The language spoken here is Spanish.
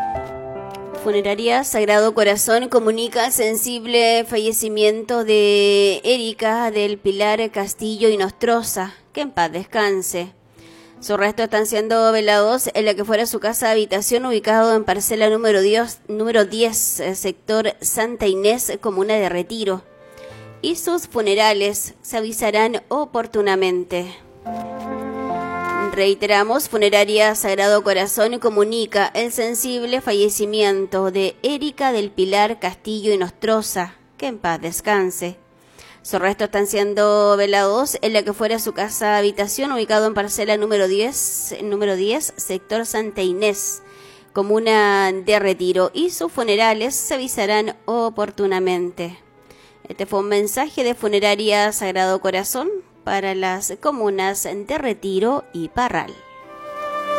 Funeraria Sagrado Corazón comunica el sensible fallecimiento de Erika del Pilar Castillo y Nostroza, que en paz descanse. Sus restos están siendo velados en la que fuera su casa habitación, ubicado en parcela número 10, sector Santa Inés, comuna de Retiro. Y sus funerales se avisarán oportunamente. Reiteramos, Funeraria Sagrado Corazón comunica el sensible fallecimiento de Erika del Pilar Castillo y Nostroza, que en paz descanse. Sus restos están siendo velados en la que fuera su casa habitación, ubicado en parcela número 10, sector Santa Inés, comuna de Retiro, y sus funerales se avisarán oportunamente. Este fue un mensaje de Funeraria Sagrado Corazón para las comunas de Retiro y Parral.